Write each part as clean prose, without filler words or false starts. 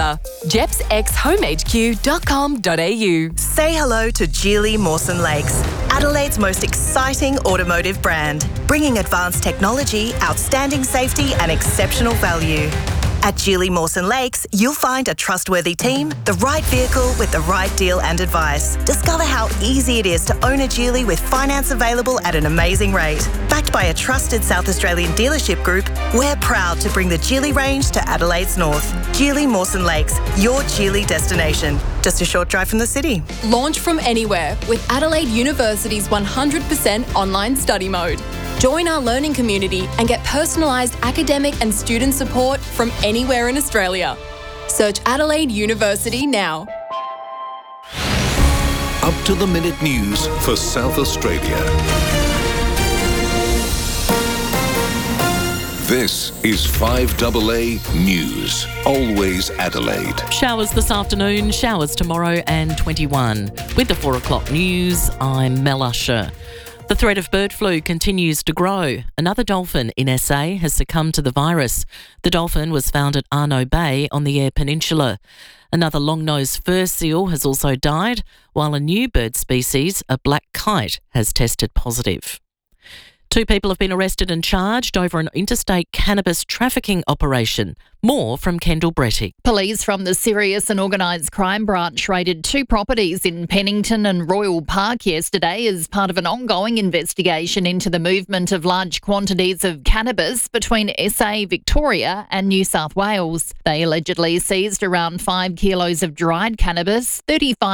together. jepsxhomehq.com.au. Say hello to Geely Mawson Lakes, Adelaide's most exciting automotive brand, bringing advanced technology, outstanding safety and exceptional value. At Geely Mawson Lakes, you'll find a trustworthy team, the right vehicle with the right deal and advice. Discover how easy it is to own a Geely with finance available at an amazing rate. Backed by a trusted South Australian dealership group, we're proud to bring the Geely range to Adelaide's north. Geely Mawson Lakes, your Geely destination. Just a short drive from the city. Launch from anywhere with Adelaide University's 100% online study mode. Join our learning community and get personalised academic and student support from anywhere in Australia. Search Adelaide University now. Up to the minute news for South Australia. This is 5AA News. Always Adelaide. Showers this afternoon, showers tomorrow and 21. With the 4 o'clock news, I'm Mel Usher. The threat of bird flu continues to grow. Another dolphin in SA has succumbed to the virus. The dolphin was found at Arno Bay on the Eyre Peninsula. Another long-nosed fur seal has also died, while a new bird species, a black kite, has tested positive. 2 people have been arrested and charged over an interstate cannabis trafficking operation. More from Kendall Bretty. Police from the Serious and Organised Crime Branch raided 2 properties in Pennington and Royal Park yesterday as part of an ongoing investigation into the movement of large quantities of cannabis between SA, Victoria and New South Wales. They allegedly seized around 5 kilos of dried cannabis,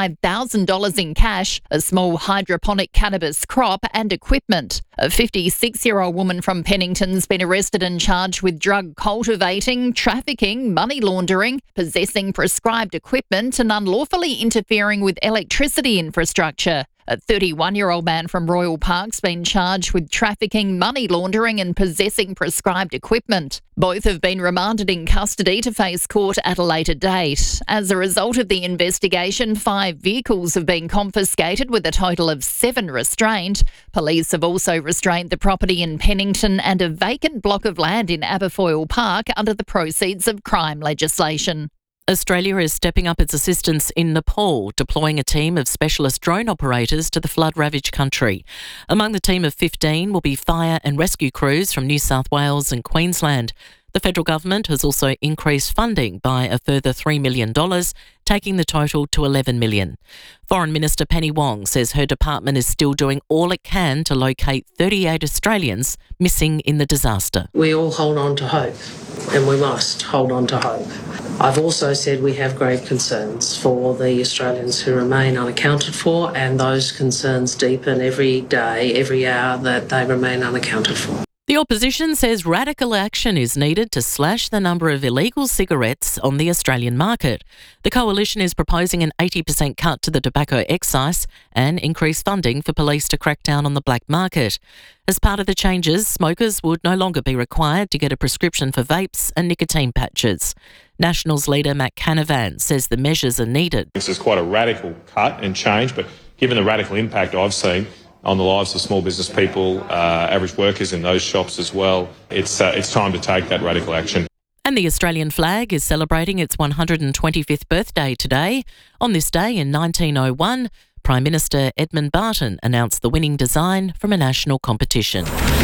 $35,000 in cash, a small hydroponic cannabis crop and equipment. A 56-year-old woman from Pennington's been arrested and charged with drug cultivating, trafficking, money laundering, possessing prescribed equipment and unlawfully interfering with electricity infrastructure. A 31-year-old man from Royal Park's been charged with trafficking, money laundering and possessing prescribed equipment. Both have been remanded in custody to face court at a later date. As a result of the investigation, 5 vehicles have been confiscated with a total of 7 restrained. Police have also restrained the property in Pennington and a vacant block of land in Aberfoyle Park under the proceeds of crime legislation. Australia is stepping up its assistance in Nepal, deploying a team of specialist drone operators to the flood-ravaged country. Among the team of 15 will be fire and rescue crews from New South Wales and Queensland. The federal government has also increased funding by a further $3 million, taking the total to $11 million. Foreign Minister Penny Wong says her department is still doing all it can to locate 38 Australians missing in the disaster. We all hold on to hope, and we must hold on to hope. I've also said we have grave concerns for the Australians who remain unaccounted for, and those concerns deepen every day, every hour that they remain unaccounted for. The opposition says radical action is needed to slash the number of illegal cigarettes on the Australian market. The coalition is proposing an 80% cut to the tobacco excise and increased funding for police to crack down on the black market. As part of the changes, smokers would no longer be required to get a prescription for vapes and nicotine patches. Nationals leader Matt Canavan says the measures are needed. This is quite a radical cut and change, but given the radical impact I've seen on the lives of small business people, average workers in those shops as well, it's time to take that radical action. And the Australian flag is celebrating its 125th birthday today. On this day in 1901, Prime Minister Edmund Barton announced the winning design from a national competition.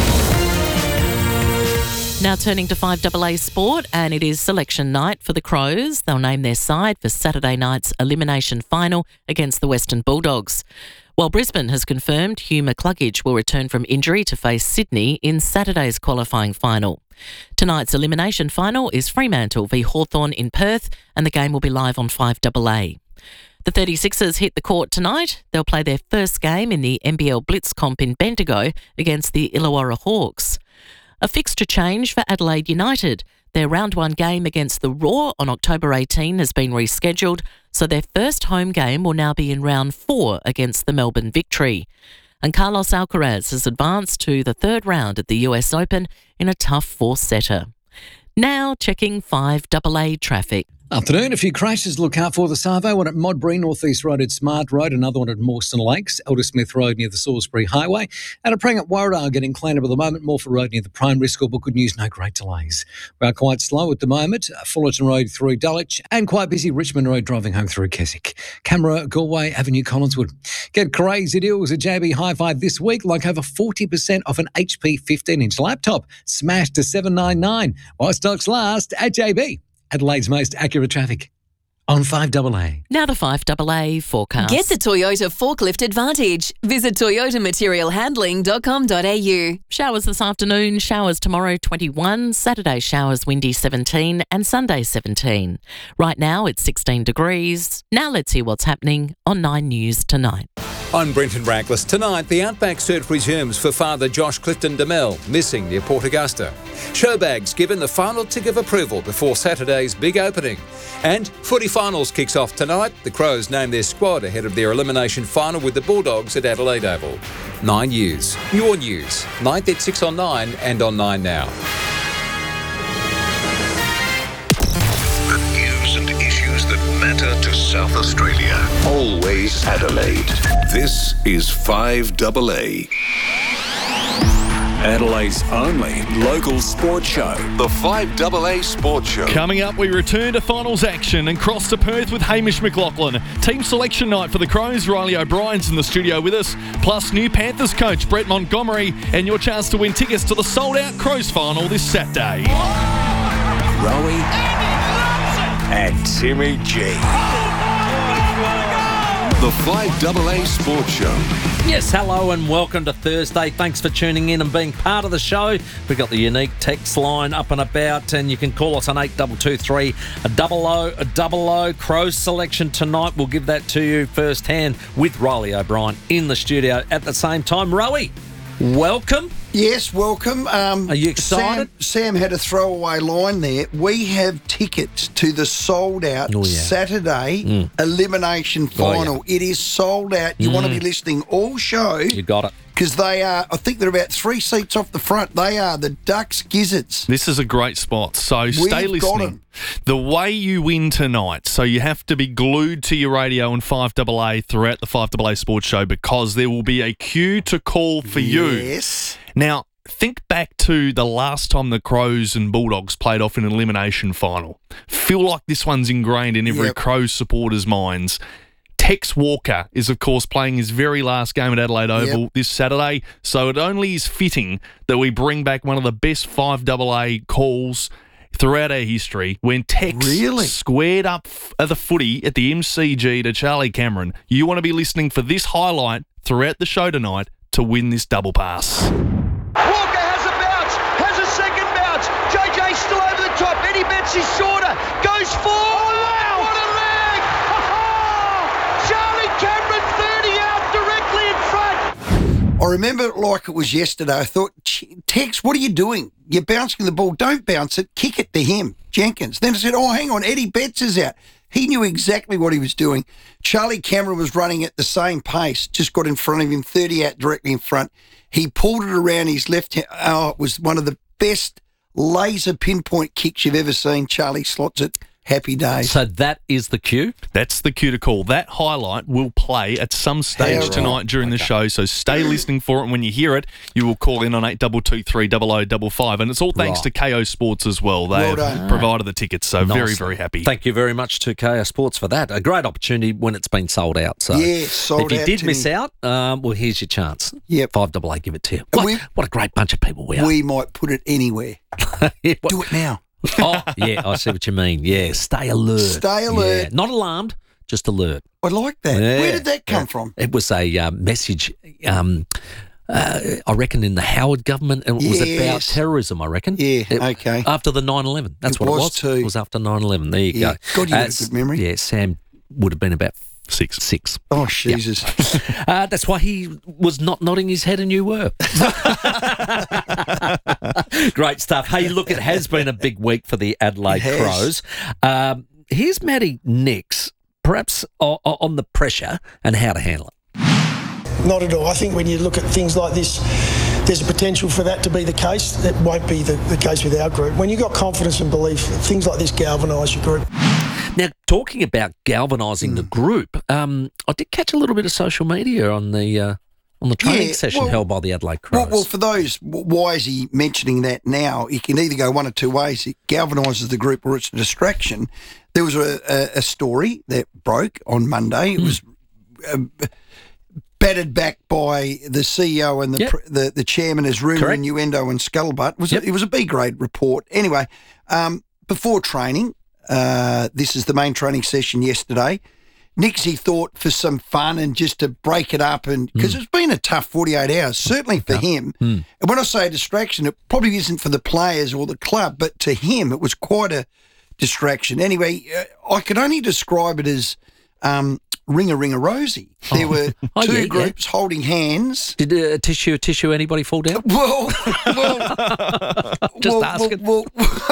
Now turning to 5AA Sport, and it is selection night for the Crows. They'll name their side for Saturday night's elimination final against the Western Bulldogs. While Brisbane has confirmed Hugh McCluggage will return from injury to face Sydney in Saturday's qualifying final. Tonight's elimination final is Fremantle v Hawthorn in Perth, and the game will be live on 5AA. The 36ers hit the court tonight. They'll play their first game in the NBL Blitz Comp in Bendigo against the Illawarra Hawks. A fixture change for Adelaide United. Their round 1 game against the Roar on October 18 has been rescheduled, so their first home game will now be in round 4 against the Melbourne Victory. And Carlos Alcaraz has advanced to the 3rd round at the US Open in a tough 4-setter. Now checking 5AA traffic. Afternoon. A few crashes to look out for this arvo. One at Modbury, North East Road at Smart Road. Another one at Mawson Lakes, Elder Smith Road near the Salisbury Highway. And a prang at Warradale getting cleaned up at the moment. Morford Road near the Primary School. But good news, no great delays. We are quite slow at the moment. Fullerton Road through Dulwich. And quite busy Richmond Road driving home through Keswick. Camera, Galway, Avenue, Collinswood. Get crazy deals at JB Hi-Fi this week. Like over 40% off an HP 15-inch laptop. Smashed to $799. While stocks last at JB. Adelaide's most accurate traffic on 5AA. Now the 5AA forecast. Get the Toyota Forklift Advantage. Visit toyotamaterialhandling.com.au. Showers this afternoon, showers tomorrow 21, Saturday showers windy 17 and Sunday 17. Right now it's 16 degrees. Now let's see what's happening on 9 News tonight. I'm Brenton Raglis. Tonight, the Outback search resumes for Father Josh Clifton DeMel, missing near Port Augusta. Showbags given the final tick of approval before Saturday's big opening. And footy finals kicks off tonight. The Crows name their squad ahead of their elimination final with the Bulldogs at Adelaide Oval. 9 News. Your news. 9th at 6 on 9 and on 9 now. The news and issues that matter to South Australia. Always Adelaide. This is 5AA. Adelaide's only local sports show. The 5AA Sports Show. Coming up, we return to finals action and cross to Perth with Hamish McLaughlin. Team selection night for the Crows. Riley O'Brien's in the studio with us. Plus new Panthers coach Brett Montgomery and your chance to win tickets to the sold-out Crows final this Saturday. Rowie and Timmy G. The 5AA Sports Show. Yes, hello and welcome to Thursday. Thanks for tuning in and being part of the show. We've got the unique text line up and about, and you can call us on 8223 0000. Crows selection tonight. We'll give that to you firsthand with Riley O'Brien in the studio at the same time. Rowie, welcome. Yes, welcome. Are you excited? Sam had a throwaway line there. We have tickets to the sold-out Saturday elimination final. It is sold out. You want to be listening all show. You got it. Because they are, I think they're about 3 seats off the front. They are the Ducks Gizzards. This is a great spot, so stay listening. The way you win tonight, so you have to be glued to your radio and 5AA throughout the 5AA Sports Show because there will be a queue to call for you. Yes. Now, think back to the last time the Crows and Bulldogs played off in an elimination final. Feel like this one's ingrained in every Crows supporter's minds. Tex Walker is, of course, playing his very last game at Adelaide Oval this Saturday, so it only is fitting that we bring back one of the best 5AA calls throughout our history when Tex squared up the footy at the MCG to Charlie Cameron. You want to be listening for this highlight throughout the show tonight to win this double pass. Walker has a bounce, has a second bounce. JJ still over the top. Eddie Betts is shorter, goes forward. Oh, wow. What a leg! Charlie Cameron 30 out directly in front. I remember it like it was yesterday. I thought, Tex, what are you doing? You're bouncing the ball. Don't bounce it. Kick it to him, Jenkins. Then I said, oh, hang on, Eddie Betts is out. He knew exactly what he was doing. Charlie Cameron was running at the same pace, just got in front of him, 30 out directly in front. He pulled it around his left hand. Oh, it was one of the best laser pinpoint kicks you've ever seen. Charlie slots it. Happy days. So that is the cue? That's the cue to call. That highlight will play at some stage tonight during the show, so stay listening for it, and when you hear it, you will call in on 8223 0055, and it's all thanks to KO Sports as well. They have provided the tickets, so very, very happy. Thank you very much to KO Sports for that. A great opportunity when it's been sold out. So sold out. If you did miss out, well, here's your chance. 5AA, give it to you. What a great bunch of people we are. We might put it anywhere. Do it now. Oh, yeah, I see what you mean. Yeah, stay alert. Stay alert. Yeah. Not alarmed, just alert. I like that. Yeah. Where did that come from? It was a message, I reckon, in the Howard government. It was about terrorism, I reckon. Yeah, okay. After the 9/11. That's what it was. Too. It was after 9/11. There you go. God, you have a good memory. Yeah, Sam would have been about six. Oh, Jesus. That's why he was not nodding his head and you were. Great stuff. Hey, look, it has been a big week for the Adelaide Crows. Here's Matty Nix, perhaps on the pressure and how to handle it. Not at all. I think when you look at things like this, there's a potential for that to be the case. It won't be the case with our group. When you've got confidence and belief, things like this galvanise your group. Now, talking about galvanising the group, I did catch a little bit of social media on the training session held by the Adelaide Crows. Well, for those, why is he mentioning that now? He can either go one of two ways. It galvanises the group or it's a distraction. There was a story that broke on Monday. It was batted back by the CEO and the chairman as rumour, innuendo and scuttlebutt. It was a B-grade report. Anyway, before training, this is the main training session yesterday, Nixie thought for some fun and just to break it up, and because it's been a tough 48 hours, certainly for him. And when I say a distraction, it probably isn't for the players or the club, but to him it was quite a distraction. Anyway, I could only describe it as ring-a-ring-a-rosy. There were two groups holding hands. Did a tissue anybody fall down? Well, just asking. Well,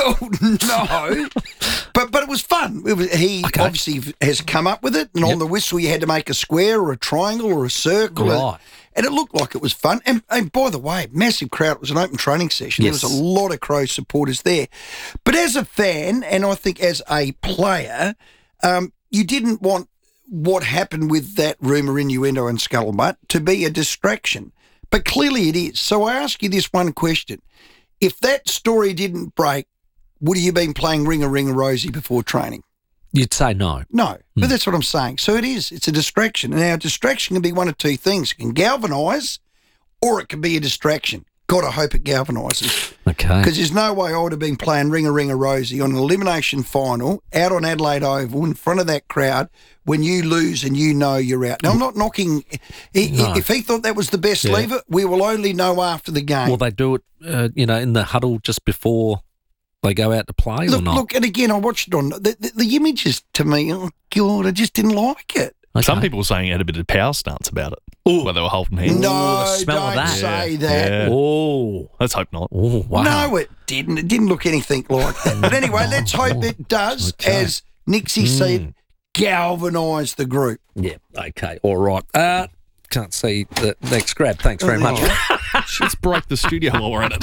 no. But it was fun. He obviously has come up with it, and on the whistle you had to make a square or a triangle or a circle. Right. And it looked like it was fun. And by the way, massive crowd. It was an open training session. Yes. There was a lot of Crows supporters there. But as a fan, and I think as a player, you didn't want what happened with that rumour, innuendo and scuttlebutt to be a distraction. But clearly it is. So I ask you this one question. If that story didn't break, would you have been playing ring-a-ring-a-rosy before training? You'd say no. No, but that's what I'm saying. So it is. It's a distraction. Now, a distraction can be one of two things. It can galvanise or it can be a distraction. Got to hope it galvanises. Okay. Because there's no way I would have been playing ring-a-ring-a-rosy on an elimination final out on Adelaide Oval in front of that crowd when you lose and you know you're out. Now, I'm not knocking. If he thought that was the best lever, we will only know after the game. Will they do it, in the huddle just before they go out to play or not? Look, and again, I watched it on the images to me. Oh God, I just didn't like it. Okay. Some people were saying it had a bit of power stance about it. Ooh. Where they were holding hands. No, the smell don't of that. say that. Yeah. Oh, let's hope not. Oh, wow. No, it didn't. It didn't look anything like that. But anyway, let's hope it does, as Nixie said, galvanise the group. Yeah, okay, all right. Can't see the next grab. Thanks very much. Let's break the studio while we're at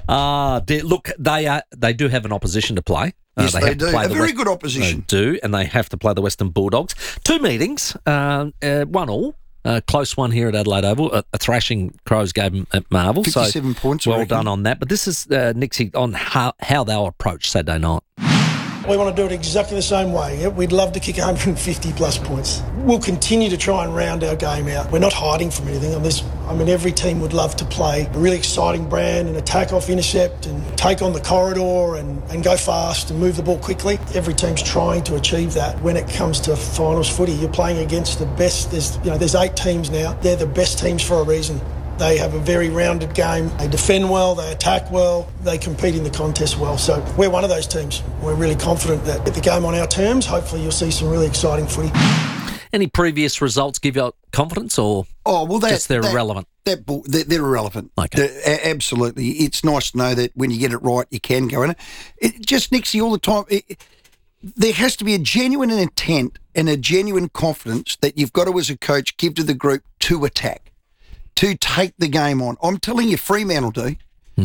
it. Look, they do have an opposition to play. Yes, they do. A very good They opposition. do, and they have to play the Western Bulldogs. 2 meetings, 1-1. Close one here at Adelaide Oval. A thrashing Crows gave them at Marvel. 57 points, I well reckon. done on that. But this is, Nixie, on how they'll approach Saturday night. We want to do it exactly the same way. We'd love to kick 150 plus points. We'll continue to try and round our game out. We're not hiding from anything. Every team would love to play a really exciting brand and attack off intercept and take on the corridor and go fast and move the ball quickly. Every team's trying to achieve that. When it comes to finals footy, you're playing against the best. There's 8 teams now. They're the best teams for a reason. They have a very rounded game. They defend well, they attack well, they compete in the contest well. So we're one of those teams. We're really confident that at the game on our terms, hopefully you'll see some really exciting footy. Any previous results give you confidence or just they're irrelevant? They're irrelevant. Okay. Absolutely. It's nice to know that when you get it right, you can go in it. Just, Nixie, all the time, there has to be a genuine intent and a genuine confidence that you've got to, as a coach, give to the group to attack, to take the game on. I'm telling you, Fremantle do.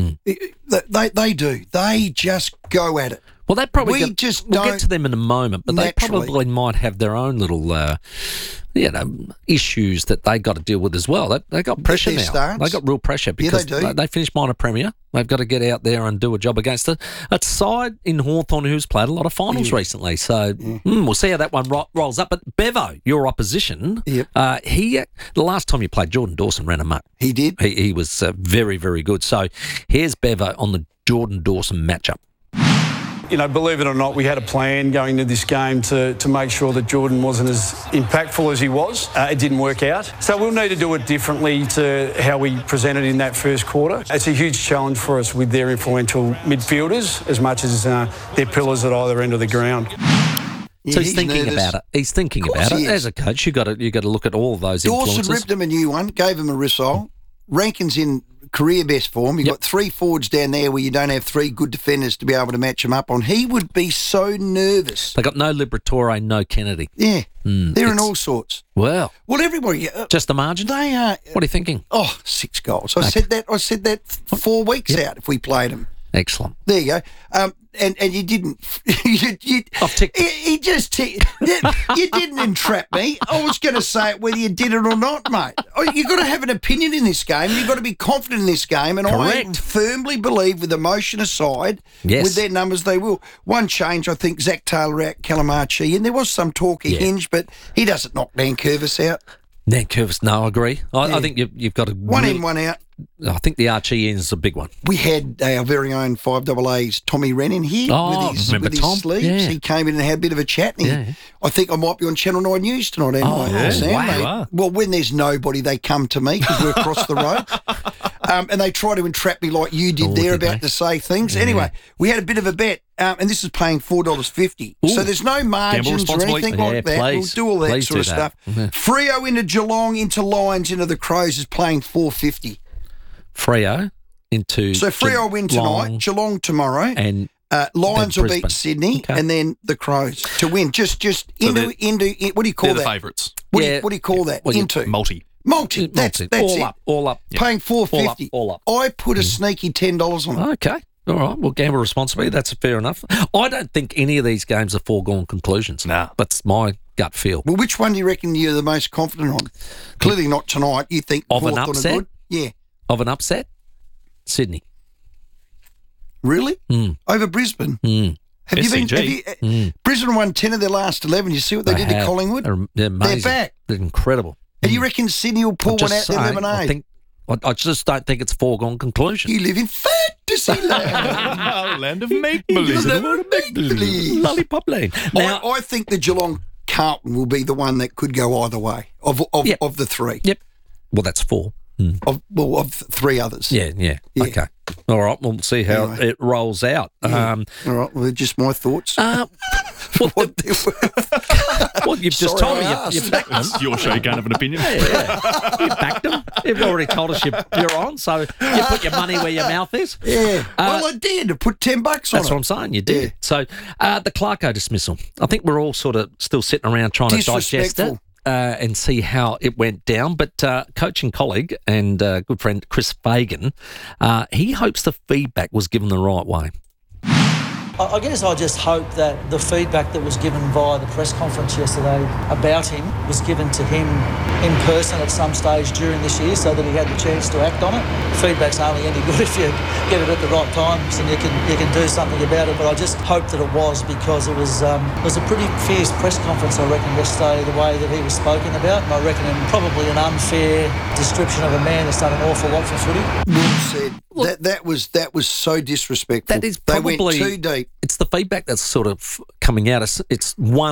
They do. They just go at it. Well, they probably we'll get to them in a moment, but they probably might have their own little, issues that they got to deal with as well. They got pressure now. Stance. They got real pressure because they finished minor premier. They've got to get out there and do a job against a side in Hawthorn who's played a lot of finals recently. So we'll see how that one rolls up. But Bevo, your opposition, the last time you played, Jordan Dawson ran amok. He did. He was very, very good. So here's Bevo on the Jordan Dawson matchup. Believe it or not, we had a plan going into this game to make sure that Jordan wasn't as impactful as he was. It didn't work out. So we'll need to do it differently to how we presented in that first quarter. It's a huge challenge for us with their influential midfielders as much as their pillars at either end of the ground. So he's thinking about it. He's thinking about it. As a coach, you got to look at all those influences. Dawson ripped him a new one, gave him a Rissole. Rankin's in career best form. You've got 3 forwards down there where you don't have 3 good defenders to be able to match him up on. He would be so nervous. They got no Liberatore, no Kennedy. Yeah, they're in all sorts. Well, everybody. Just the margin. They are. What are you thinking? 6 goals. I said that 4 weeks out if we played them. Excellent. There you go. And you didn't. I've ticked. You just ticked. You didn't entrap me. I was going to say it whether you did it or not, mate. You've got to have an opinion in this game. You've got to be confident in this game. And Correct. I firmly believe, with emotion aside, Yes. with their numbers, they will. One change, I think, Zach Taylor out, Calamachi, and there was some talk of Hinge, but he doesn't knock Dan Curvis out. Dan Curvis, no, I agree. I think you've got a One in, one out. I think the Archie in is a big one. We had our very own 5AA's Tommy Rennan here with his sleeves. Yeah. He came in and had a bit of a chat. And I think I might be on Channel 9 News tonight. Sam, wow. Well, when there's nobody, they come to me because we're across the road. And they try to entrap me like you did to say things. Yeah. Anyway, we had a bit of a bet, and this is paying $4.50. So there's no margins or anything like that. Please. We'll do all that Please sort of do stuff. that. Freo into Geelong, into Lions, into the Crows is playing $4.50. Freo into So Freo win tonight, Geelong tomorrow, and Lions will Brisbane. beat Sydney, and then the Crows to win. Just into what do you call They're that? the favourites. What do you call that? Into Multi. That's all up. Yeah. Paying $4.50. All up. I put a sneaky $10 on it. Okay. All right. Well, gamble responsibly. That's fair enough. I don't think any of these games are foregone conclusions. Nah. That's my gut feel. Well, which one do you reckon you're the most confident on? Clearly not tonight. You think Of an Hawthorn are upset? good? Yeah. Of an upset? Sydney. Really? Over Brisbane? Have you been? Brisbane won 10 of their last 11. You see what they did to Collingwood? They're amazing. They're back. They're incredible. And you reckon Sydney will pull one out the 11A? I just don't think it's foregone conclusion. You live in Fantasyland. Land of make-believe. Lollipop Lane. Now, I think the Geelong Carlton will be the one that could go either way of the three. Yep. Well, that's four. Of three others. Yeah. Okay. All right. We'll see how it rolls out. All right. Well, just my thoughts. Well, you've just told me you backed them. It's your show. You can't have an opinion. Yeah. You backed them. You've already told us you're on, so you put your money where your mouth is. Yeah. Well, I did. Put $10 on it. That's what I'm saying. You did. Yeah. So the Clarko dismissal. I think we're all sort of still sitting around trying to digest it. And see how it went down. But coaching colleague and good friend Chris Fagan, he hopes the feedback was given the right way. I guess I just hope that the feedback that was given via the press conference yesterday about him was given to him in person at some stage during this year so that he had the chance to act on it. Feedback's only any good if you get it at the right times and you can do something about it. But I just hope that it was, because it was a pretty fierce press conference, I reckon, yesterday, the way that he was spoken about. And I reckon probably an unfair description of a man that's done an awful lot for footy. Well said. That was so disrespectful. That is they probably went too deep. It's the feedback that's sort of coming out. It's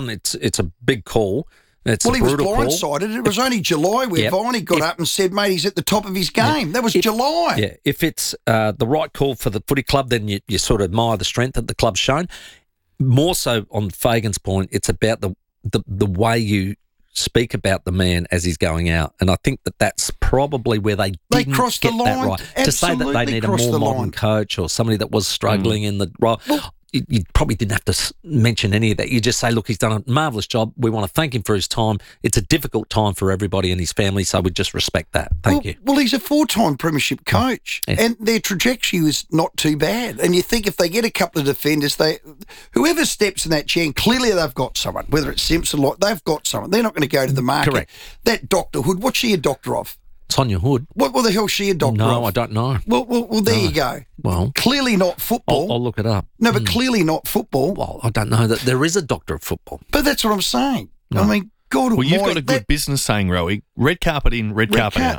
a big call. It's he was blindsided. Call. It was only July where Viney got up and said, mate, he's at the top of his game. That was July. Yeah, if it's the right call for the footy club, then you sort of admire the strength that the club's shown. More so on Fagan's point, it's about the way you speak about the man as he's going out. And I think that's probably where they didn't crossed get the line. that right. To say that they need a more modern coach or somebody that was struggling in the role. You probably didn't have to mention any of that. You just say, look, he's done a marvellous job. We want to thank him for his time. It's a difficult time for everybody and his family, so we just respect that. Thank you. Well, he's a 4-time premiership coach, and their trajectory was not too bad. And you think if they get a couple of defenders, whoever steps in that chair, clearly they've got someone, whether it's Simpson, they've got someone. They're not going to go to the market. Correct. That Dr. Hood, what's she a doctor of? Sonia Hood. What the hell's she a doctor of? No, I don't know. Well, there you go. Well, clearly not football. I'll look it up. No, but clearly not football. Well, I don't know that there is a doctor of football. But that's what I'm saying. No. I mean, God Well, almighty, you've got a good business saying, Rowie. Red carpet in, red carpet out.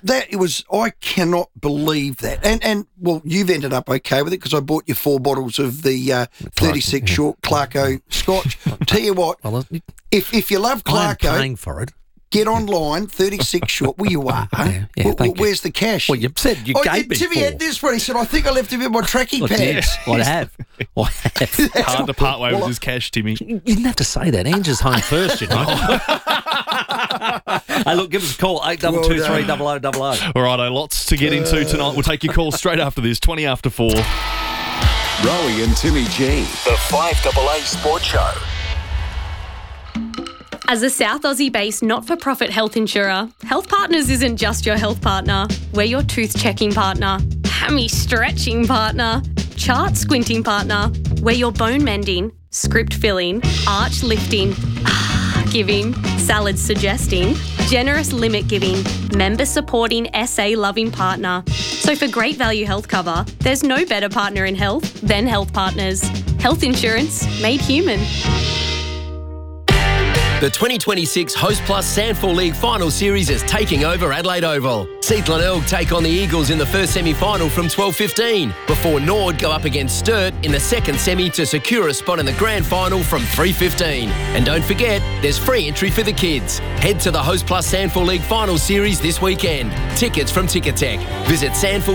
I cannot believe that. And well, you've ended up okay with it because I bought you 4 bottles of the 36 short Clarko Scotch. Tell you what, if you love Clarko, I'm paying for it. Get online, 36 short. Well, you are. Where's the cash? Well, you said you gave me Timmy 4. had this one. He said, I think I left him in my trackie pads. I have. Hard to part way with his cash, Timmy. You didn't have to say that. Angel's home first, you know. Hey, look, give us a call, 8223 0000. All right, lots to get into tonight. We'll take your call straight after this, 20 after 4. Rowie and Timmy G, the 5AA Sports Show. As a South Aussie-based not-for-profit health insurer, Health Partners isn't just your health partner. We're your tooth-checking partner, hammy-stretching partner, chart squinting partner. We're your bone mending, script filling, arch lifting, giving, salad suggesting, generous limit giving, member supporting, SA loving partner. So for great value health cover, there's no better partner in health than Health Partners. Health insurance made human. The 2026 Host Plus Sandford League Final Series is taking over Adelaide Oval. Seath Glenelg take on the Eagles in the first semi-final from 12:15, before Nord go up against Sturt in the second semi to secure a spot in the grand final from 3:15. And don't forget, there's free entry for the kids. Head to the Host Plus Sandford League Final Series this weekend. Tickets from Ticketek. Visit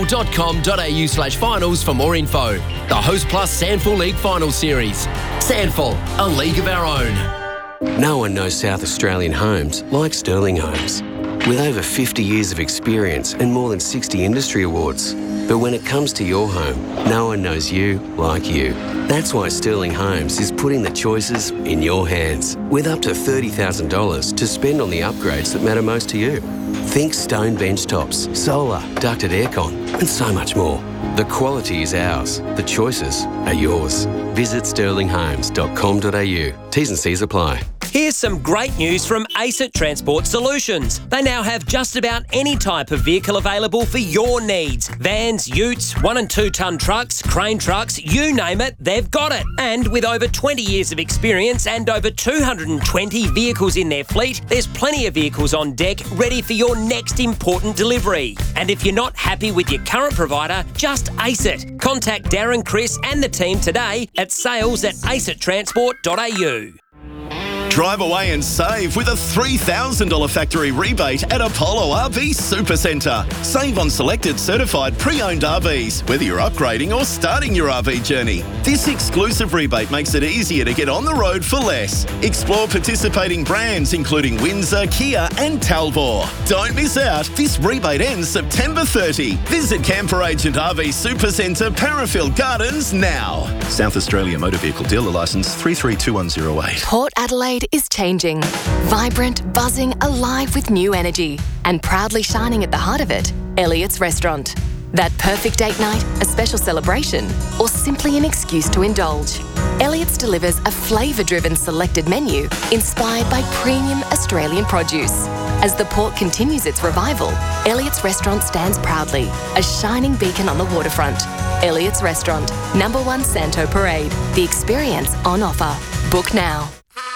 sandford.com.au/finals for more info. The Host Plus Sandford League Final Series. Sandford, a league of our own. No one knows South Australian homes like Sterling Homes. With over 50 years of experience and more than 60 industry awards. But when it comes to your home, no one knows you like you. That's why Sterling Homes is putting the choices in your hands, with up to $30,000 to spend on the upgrades that matter most to you. Think stone bench tops, solar, ducted aircon, and so much more. The quality is ours. The choices are yours. Visit sterlinghomes.com.au. T's and C's apply. Here's some great news from ACET Transport Solutions. They now have just about any type of vehicle available for your needs. Vans, utes, 1 and 2 tonne trucks, crane trucks, you name it, they've got it. And with over 20 years of experience and over 220 vehicles in their fleet, there's plenty of vehicles on deck ready for your next important delivery. And if you're not happy with your current provider, just ACET. Contact Darren, Chris and the team today at sales@acettransport.au. Drive away and save with a $3,000 factory rebate at Apollo RV Supercentre. Save on selected certified pre-owned RVs, whether you're upgrading or starting your RV journey. This exclusive rebate makes it easier to get on the road for less. Explore participating brands including Windsor, Kia and Talbot. Don't miss out. This rebate ends September 30. Visit Camper Agent RV Supercentre, Parafield Gardens now. South Australia Motor Vehicle Dealer Licence 332108. Port Adelaide is changing. Vibrant, buzzing, alive with new energy. And proudly shining at the heart of it, Elliott's Restaurant. That perfect date night, a special celebration, or simply an excuse to indulge. Elliott's delivers a flavour-driven selected menu inspired by premium Australian produce. As the port continues its revival, Elliott's Restaurant stands proudly, a shining beacon on the waterfront. Elliott's Restaurant, number 1 Santo Parade. The experience on offer. Book now.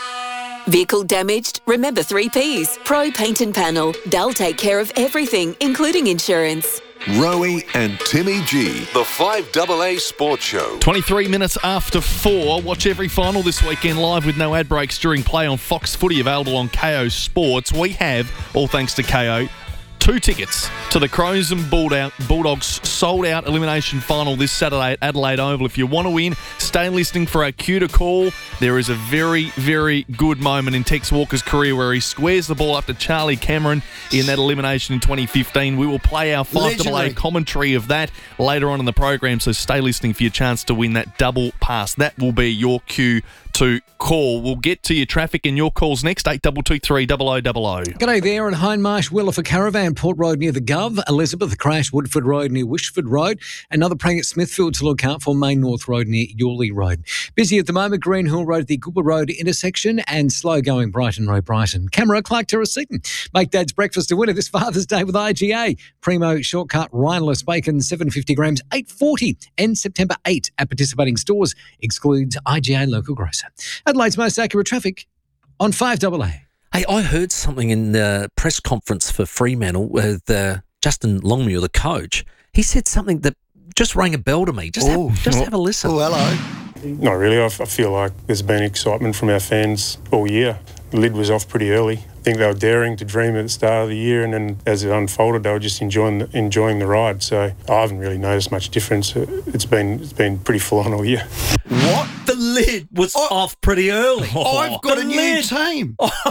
Vehicle damaged? Remember 3 Ps. Pro Paint and Panel. They'll take care of everything, including insurance. Rowie and Timmy G, the 5AA Sports Show. 23 minutes after 4. Watch every final this weekend live with no ad breaks during play on Fox Footy, available on KO Sports. We have, all thanks to KO, 2 tickets to the Crows and Bulldogs sold-out elimination final this Saturday at Adelaide Oval. If you want to win, stay listening for our cue to call. There is a very, very good moment in Tex Walker's career where he squares the ball up to Charlie Cameron in that elimination in 2015. We will play our 5AA commentary of that later on in the program, so stay listening for your chance to win that double pass. That will be your cue to call. We'll get to your traffic and your calls next, 8223 0000. G'day there at Hindmarsh, Willifer Caravan, Port Road near the Gov, Elizabeth Crash, Woodford Road near Wishford Road, another praying at Smithfield to look out for, Main North Road near Yawley Road. Busy at the moment, Green Hill Road at the Goober Road intersection, and slow going Brighton Road, Brighton. Camera, Clark Terrace, Seaton. Make Dad's breakfast a winner this Father's Day with IGA. Primo Shortcut Rhineless Bacon, 750 grams, $8.40. Ends September 8 at participating stores. Excludes IGA local grocer. Adelaide's most accurate traffic on 5AA. Hey, I heard something in the press conference for Fremantle with Justin Longmuir, the coach. He said something that just rang a bell to me. Just have a listen. Oh, hello. Not really. I feel like there's been excitement from our fans all year. The lid was off pretty early. I think they were daring to dream at the start of the year, and then as it unfolded, they were just enjoying the ride. So I haven't really noticed much difference. It's been pretty full on all year. What? The lid was off pretty early. I've got a new team.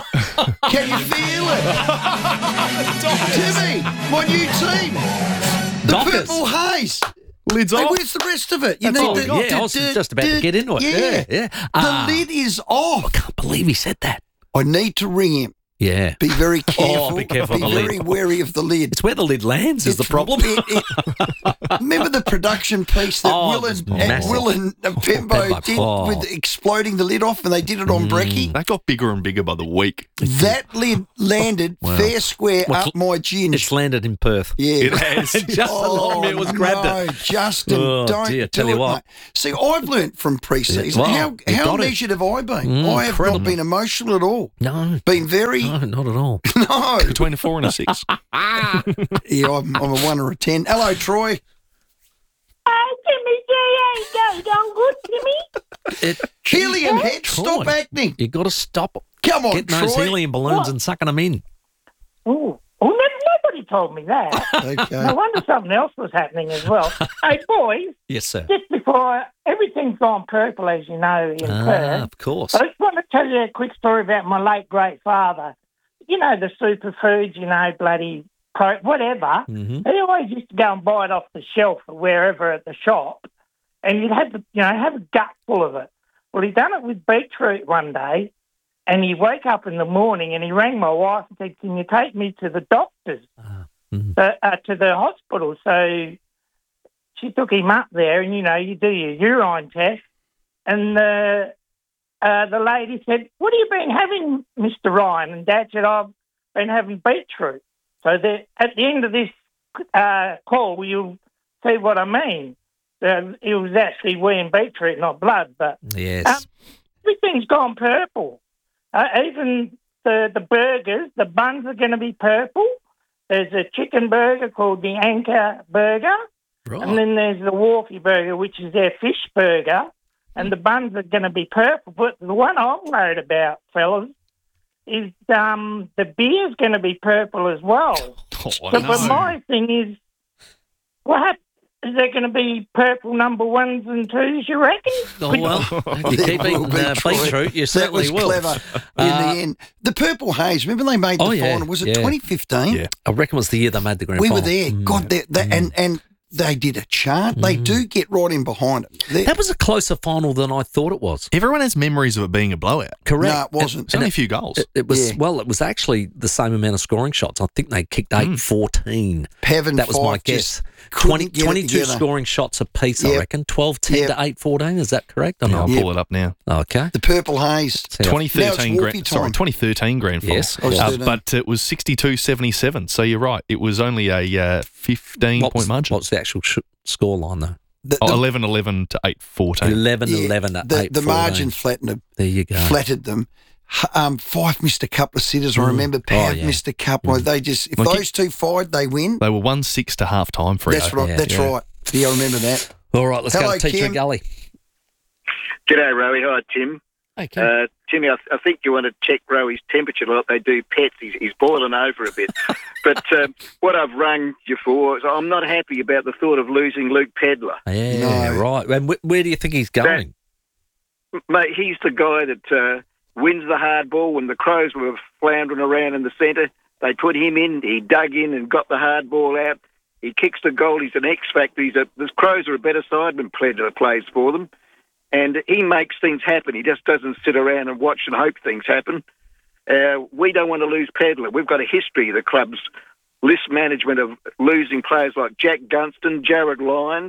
Can you feel it? Timmy, my new team. The Dockers. Purple Haze. Lid's Hey, off. where's the rest of it? I was just about to get into it. Yeah. The lid is off. I can't believe he said that. I need to ring him Yeah. Be very careful. Be careful Be of the very lid. wary of the lid. It's where the lid lands is the problem. Remember the production piece that Will and Pembo did with exploding the lid off, and they did it on brekkie? That got bigger and bigger by the week. That lid landed fair square up my ginge. It's landed in Perth. Yeah. It has. Justin it was grabbed it. Justin, don't dear, do tell you it, what. mate. See, I've learnt from pre-season. Well, you how got it. measured have I been? I have not been emotional at all. No. Been very... No, not at all. No. Between a 4 and a 6. Yeah, I'm a 1 or a 10. Hello, Troy. Timmy G, how you going? Going good, Timmy? Helium head, stop acting. You got to stop. Come on, Getting those Troy. helium balloons What? and sucking them in. Oh, nobody told me that. Okay. No wonder something else was happening as well. Hey, boys, Yes, sir. just before everything's gone purple, as you know, in Perth. Of course. I just want to tell you a quick story about my late great father. You know, the superfoods, whatever. Mm-hmm. He always used to go and buy it off the shelf or wherever at the shop, and you'd have have a gut full of it. Well, he done it with beetroot one day, and he woke up in the morning and he rang my wife and said, "Can you take me to the doctors, to the hospital?" So she took him up there, and you do your urine test, and the lady said, "What have you been having, Mr. Ryan?" And Dad said, "I've been having beetroot." So at the end of this call, you'll see what I mean. It was actually weeing beetroot, not blood. But yes, everything's gone purple. Even the burgers, the buns are going to be purple. There's a chicken burger called the Anchor Burger. Right. And then there's the Wharfie Burger, which is their fish burger. And the buns are going to be purple. But the one I'm worried about, fellas, is the beer's going to be purple as well. But my thing is, what happens? Is there going to be purple number 1s and 2s, you reckon? Oh, well, you keep eating beetroot, you certainly will. That was clever in the end. The Purple Haze, remember they made the final? Was it 2015? Yeah. I reckon it was the year they made the grand we final. were there. God, and they did a chant. They do get right in behind it. That was a closer final than I thought it was. Everyone has memories of it being a blowout. Correct. No, it wasn't. It's only a few goals. It was it was actually the same amount of scoring shots. I think they kicked 8-14. Pevin that was my Fife guess. just couldn't get it 22 together. scoring shots apiece, I reckon. 12-10 to 8-14. Is that correct? Or Yeah, not? I'll pull it up now. Okay. The Purple Haze. 2013 grand final. Yes. But it was 62-77. So you're right. It was only a 15-point margin. What's the actual score line, though? 11-11 to 8-14. 11-11 to 8-14. The margin flattened them. There you go. Flattered them. Fife missed a couple of sitters. I remember Pav missed a couple. They just, if those two fired, they win. They were 1-6 to half time for That's right. That's right. Yeah, I remember that. All right, let's go to Teacher Kim. Gully. G'day, Rowie. Hi, Tim. Hey, Kim. Timmy, I think you want to check Rowie's temperature like they do pets. He's boiling over a bit. But what I've rung you for is I'm not happy about the thought of losing Luke Pedler. Yeah, right. And where do you think he's going? Mate, he's the guy that wins the hard ball when the Crows were floundering around in the centre. They put him in. He dug in and got the hard ball out. He kicks the goal. He's an X factor. The Crows are a better side than Pedler plays for them. And he makes things happen. He just doesn't sit around and watch and hope things happen. We don't want to lose Pedler. We've got a history, the club's list management, of losing players like Jack Gunston, Jared Lyons.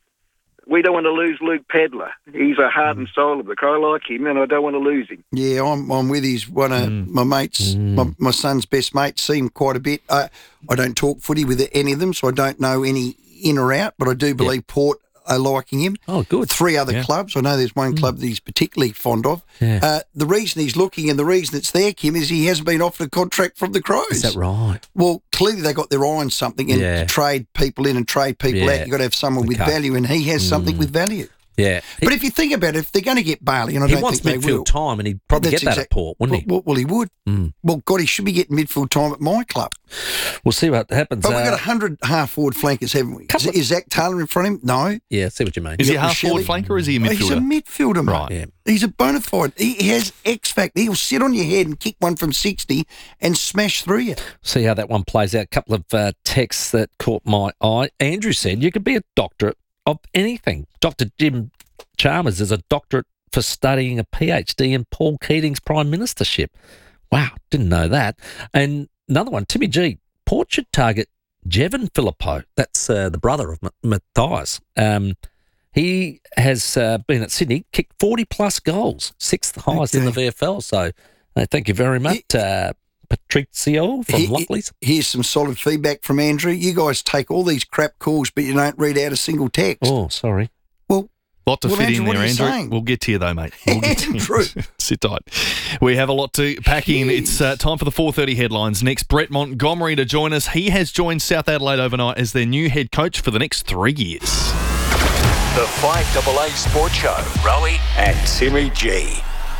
We don't want to lose Luke Pedler. He's a heart and soul of the Crow. I like him, and I don't want to lose him. Yeah, I'm with his one of my mates, my son's best mates. See him quite a bit. I don't talk footy with any of them, so I don't know any in or out, but I do believe Port are liking him. Oh, good. 3 other clubs. I know there's one club that he's particularly fond of. Yeah. The reason he's looking and the reason it's there, Kim, is he hasn't been offered a contract from the Crows. Is that right? Well, clearly they got their eye on something, and to trade people in and trade people out, you've got to have someone with value, and he has something with value. Yeah. But if you think about it, if they're going to get Bailey, and I he don't wants think they will. midfield time, and he'd probably get that at Port, wouldn't he? Well, he would. Well, God, he should be getting midfield time at my club. We'll see what happens. But we've got 100 half-forward flankers, haven't we? Is Zach Taylor in front of him? No. Yeah, I see what you mean. Is he a half-forward flanker or is he a midfielder? He's a midfielder, mate. Right. Yeah. He's a bona fide. He has X factor. He'll sit on your head and kick one from 60 and smash through you. See how that one plays out. A couple of texts that caught my eye. Andrew said you could be a doctorate of anything. Dr. Jim Chalmers is a doctorate for studying a PhD in Paul Keating's prime ministership. Wow, didn't know that. And another one, Timmy G. Port should target Jevon Phillipou. That's the brother of Matthias. He has been at Sydney, kicked 40-plus goals, sixth highest in the VFL. So thank you very much, Patricio from Lockleys. Here's some solid feedback from Andrew. You guys take all these crap calls, but you don't read out a single text. Oh, sorry. Lot to fit Andrew, in there, Andrew. saying? We'll get to you, though, mate. We'll get to you. Sit tight. We have a lot to pack in. It's time for the 4:30 headlines. Next, Brett Montgomery to join us. He has joined South Adelaide overnight as their new head coach for the next 3 years. The 5AA Sports Show. Rowie and Timmy G.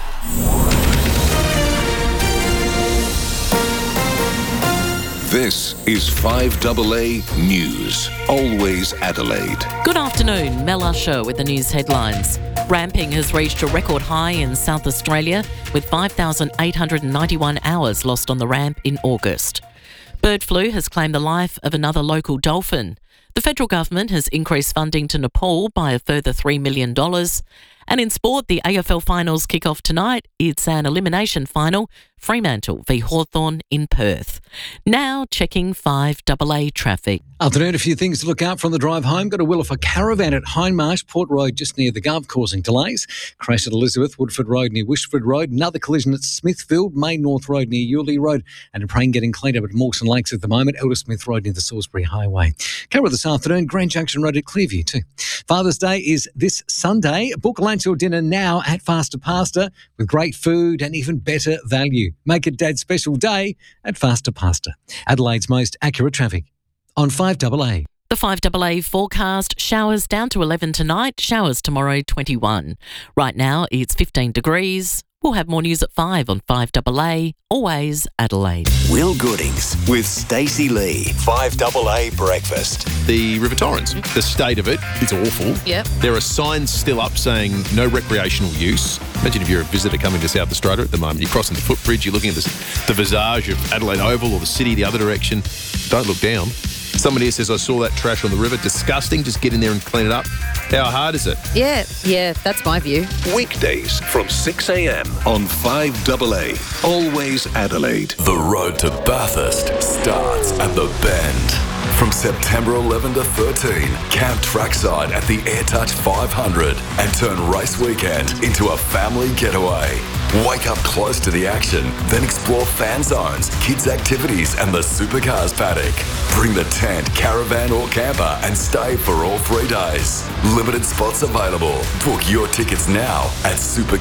This is 5AA News. Always Adelaide. Good afternoon, Mel Usher with the news headlines. Ramping has reached a record high in South Australia with 5,891 hours lost on the ramp in August. Bird flu has claimed the life of another local dolphin. The federal government has increased funding to Nepal by a further $3 million. And in sport, the AFL finals kick off tonight. It's an elimination final, Fremantle v Hawthorn in Perth. Now checking 5AA traffic. Afternoon, a few things to look out for on the drive home. Got a Willifer caravan at Hindmarsh, Port Road just near the Gov, causing delays. Crash at Elizabeth, Woodford Road near Wishford Road. Another collision at Smithfield, Main North Road near Yulee Road. And a train getting cleaned up at Mawson Lakes at the moment. Eldersmith Road near the Salisbury Highway. Carol this afternoon, Grand Junction Road at Clearview too. Father's Day is this Sunday. Book lunch or dinner now at Faster Pasta with great food and even better value. Make it Dad's special day at Faster Pasta. Adelaide's most accurate traffic on 5AA. The 5AA forecast, showers down to 11 tonight, showers tomorrow 21. Right now it's 15 degrees. We'll have more news at 5 on 5AA, always Adelaide. Will Goodings with Stacey Lee. 5AA Breakfast. The River Torrens, the state of it is awful. Yep. There are signs still up saying no recreational use. Imagine if you're a visitor coming to South Australia at the moment. You're crossing the footbridge, you're looking at the visage of Adelaide Oval or the city the other direction. Don't look down. Someone here says, I saw that trash on the river. Disgusting. Just get in there and clean it up. How hard is it? Yeah, that's my view. Weekdays from 6 a.m. on 5AA. Always Adelaide. The road to Bathurst starts at the Bend. From September 11 to 13, camp trackside at the AirTouch 500 and turn race weekend into a family getaway. Wake up close to the action, then explore fan zones, kids' activities and the supercars paddock. Bring the tent, caravan or camper and stay for all 3 days. Limited spots available. Book your tickets now at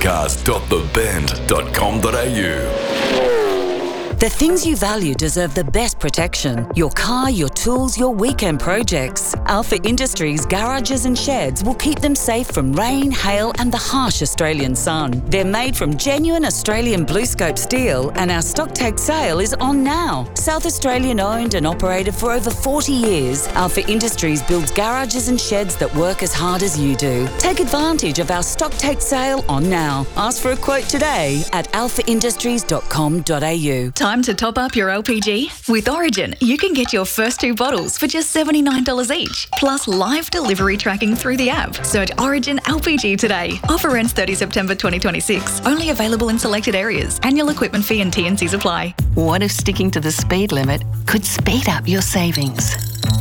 supercars.thebend.com.au. The things you value deserve the best protection. Your car, your tools, your weekend projects. Alpha Industries garages and sheds will keep them safe from rain, hail and the harsh Australian sun. They're made from genuine Australian BlueScope steel and our stock take sale is on now. South Australian owned and operated for over 40 years, Alpha Industries builds garages and sheds that work as hard as you do. Take advantage of our stock take sale on now. Ask for a quote today at alphaindustries.com.au. Time to top up your LPG? With Origin, you can get your first 2 bottles for just $79 each, plus live delivery tracking through the app. Search Origin LPG today. Offer ends 30 September 2026. Only available in selected areas. Annual equipment fee and T&Cs apply. What if sticking to the speed limit could speed up your savings?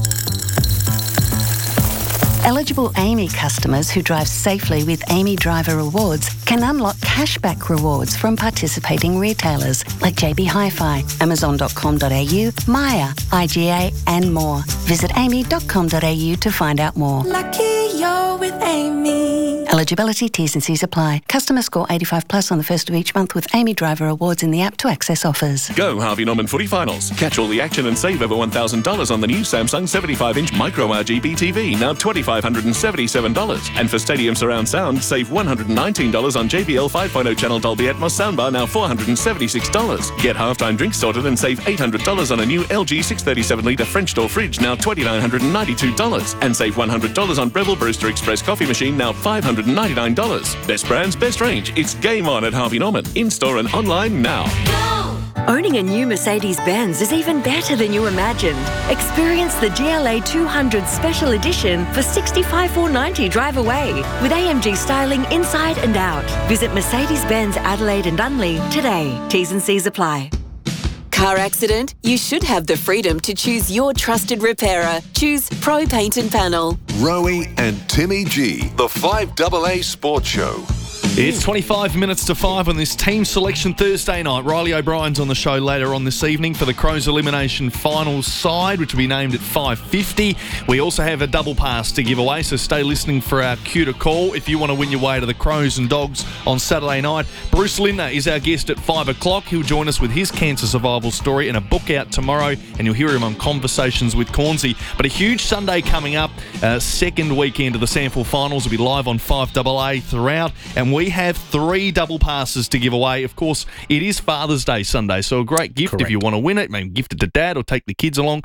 Eligible AAMI customers who drive safely with AAMI Driver Rewards can unlock cashback rewards from participating retailers like JB Hi-Fi, Amazon.com.au, Maya, IGA and more. Visit AAMI.com.au to find out more. Lucky you're with AAMI. Eligibility, T's and C's apply. Customer score 85 plus on the first of each month with AAMI Driver Rewards in the app to access offers. Go Harvey Norman Footy Finals. Catch all the action and save over $1,000 on the new Samsung 75-inch Micro RGB TV, now $2,577. And for Stadium Surround Sound, save $119 on JBL 5.0 channel Dolby Atmos soundbar, now $476. Get halftime drinks sorted and save $800 on a new LG 637-litre French door fridge, now $2,992. And save $100 on Breville Brewster Express coffee machine, now $599. Best brands, best range. It's game on at Harvey Norman. In-store and online now. Owning a new Mercedes-Benz is even better than you imagined. Experience the GLA 200 Special Edition for $65,490 drive away with AMG styling inside and out. Visit Mercedes-Benz Adelaide and Unley today. T's and C's apply. Car accident? You should have the freedom to choose your trusted repairer. Choose Pro Paint and Panel. Rowie and Timmy G, the 5AA Sports Show. It's 25 minutes to 5 on this Team Selection Thursday night. Riley O'Brien's on the show later on this evening for the Crows Elimination Finals side, which will be named at 5:50. We also have a double pass to give away, so stay listening for our cue to call if you want to win your way to the Crows and Dogs on Saturday night. Bruce Lindner is our guest at 5 o'clock. He'll join us with his cancer survival story and a book out tomorrow, and you'll hear him on Conversations with Cornsey. But a huge Sunday coming up, second weekend of the SANFL Finals will be live on 5AA throughout, and we have 3 double passes to give away. Of course, it is Father's Day Sunday, so a great gift if you want to win it. Maybe gift it to Dad or take the kids along.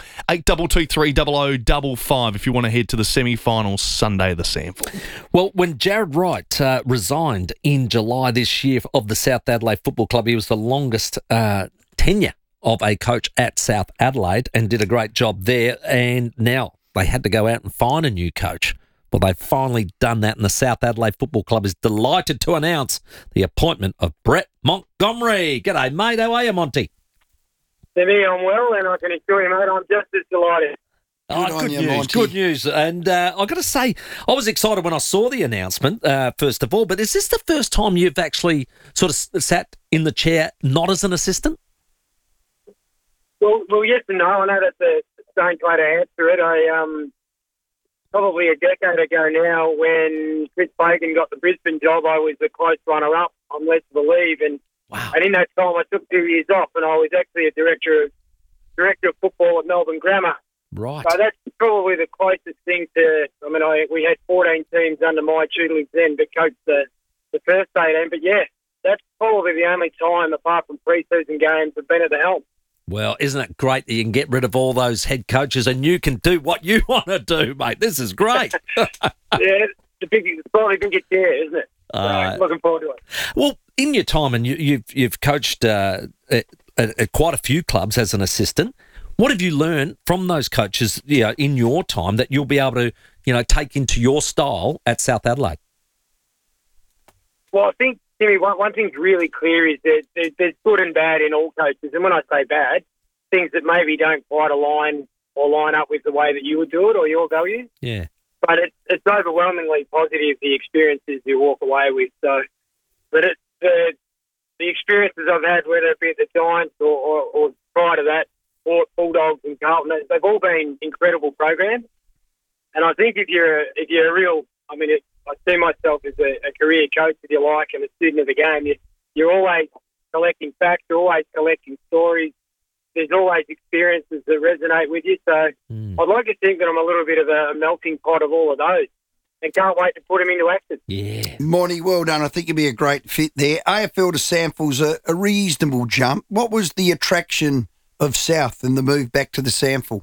82230055 if you want to head to the semi-finals Sunday, the SANFL. Well, when Jared Wright resigned in July this year of the South Adelaide Football Club, he was the longest tenure of a coach at South Adelaide and did a great job there, and now they had to go out and find a new coach. Well, they've finally done that, and the South Adelaide Football Club is delighted to announce the appointment of Brett Montgomery. G'day, mate. How are you, Monty? Timmy, I'm well, and I can assure you, mate, I'm just as delighted. Good news, good news. And I've got to say, I was excited when I saw the announcement, first of all, but is this the first time you've actually sort of sat in the chair not as an assistant? Well, yes and no. I know that's a strange way to answer it. Probably a decade ago now, when Chris Fagan got the Brisbane job, I was the close runner-up, I'm led to believe. And in that time, I took 2 years off, and I was actually a director of football at Melbourne Grammar. Right. So that's probably the closest thing to. I mean, we had 14 teams under my tutelage then, but coached the first 18. But yeah, that's probably the only time, apart from pre-season games, I've been at the helm. Well, isn't it great that you can get rid of all those head coaches and you can do what you want to do, mate? This is great. Yeah, it's probably bigger chair, isn't it? So, looking forward to it. Well, in your time, and you've coached at quite a few clubs as an assistant, what have you learned from those coaches in your time that you'll be able to take into your style at South Adelaide? Well, I think, Timmy, one thing's really clear is that there's good and bad in all coaches. And when I say bad, things that maybe don't quite align or line up with the way that you would do it or your values. Yeah. But it's overwhelmingly positive, the experiences you walk away with. So, but the experiences I've had, whether it be at the Giants or prior to that, or Bulldogs and Carlton, they've all been incredible programs. And I think if you're a real, I see myself as a career coach, if you like, and a student of the game. You're always collecting facts, you're always collecting stories. There's always experiences that resonate with you. So I'd like to think that I'm a little bit of a melting pot of all of those and can't wait to put them into action. Yeah. Monty, well done. I think you'd be a great fit there. AFL to SANFL's a reasonable jump. What was the attraction of South and the move back to the SANFL?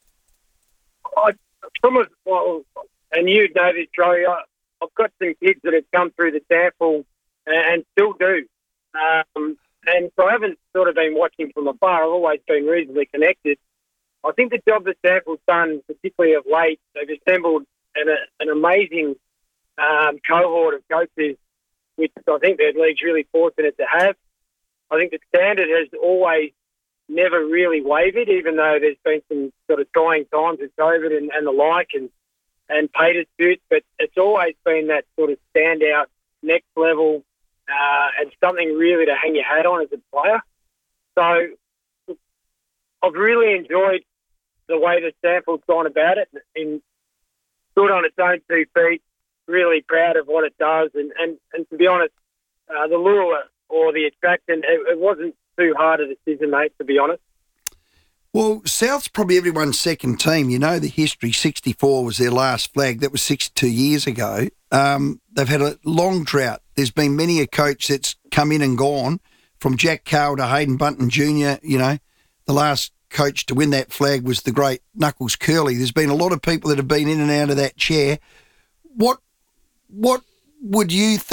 And you know this, Joey, I've got some kids that have come through the SANFL and still do. And so I haven't sort of been watching from afar. I've always been reasonably connected. I think the job that SANFL's done, particularly of late, they've assembled an amazing cohort of coaches, which I think their league's really fortunate to have. I think the standard has always never really wavered, even though there's been some sort of trying times with COVID and the like and pay disputes, but it's always been that sort of standout, next level, and something really to hang your hat on as a player. So I've really enjoyed the way the SANFL's gone about it, and stood on its own 2 feet, really proud of what it does, and to be honest, the lure or the attraction, it wasn't too hard a decision, mate, to be honest. Well, South's probably everyone's second team. You know the history. 64 was their last flag. That was 62 years ago. They've had a long drought. There's been many a coach that's come in and gone, from Jack Carroll to Hayden Bunton Jr. The last coach to win that flag was the great Knuckles Curley. There's been a lot of people that have been in and out of that chair. What would you think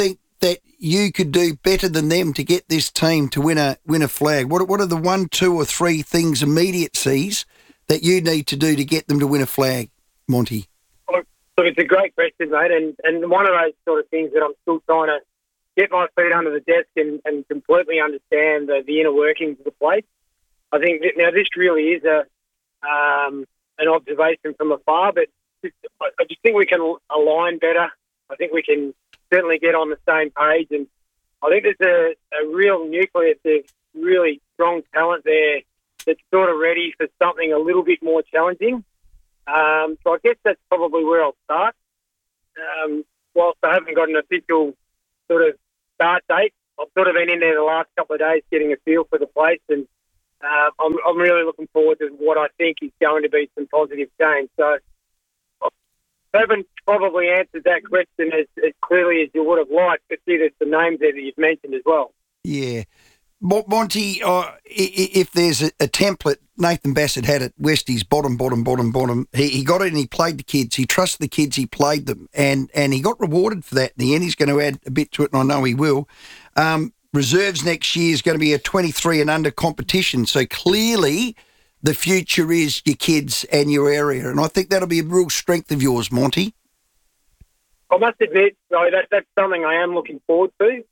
that you could do better than them to get this team to win a flag? What are the 1, 2 or 3 things immediacies that you need to do to get them to win a flag, Monty? Look, it's a great question, mate, and one of those sort of things that I'm still trying to get my feet under the desk and completely understand the inner workings of the place. I think that now this really is an observation from afar, but I just think we can align better. I think we can certainly get on the same page, and I think there's a real nucleus of really strong talent there that's sort of ready for something a little bit more challenging. So I guess that's probably where I'll start. Whilst I haven't got an official sort of start date, I've sort of been in there the last couple of days getting a feel for the place, and I'm really looking forward to what I think is going to be some positive change. So I haven't probably answered that question as clearly as you would have liked, but see, there's some names there that you've mentioned as well. Yeah. Monty, if there's a template, Nathan Bassett had it, Westies, bottom. He got it and he played the kids. He trusted the kids, he played them, and he got rewarded for that. In the end, he's going to add a bit to it, and I know he will. Reserves next year is going to be a 23 and under competition, so clearly the future is your kids and your area, and I think that'll be a real strength of yours, Monty. I must admit, though, that's something I am looking forward to.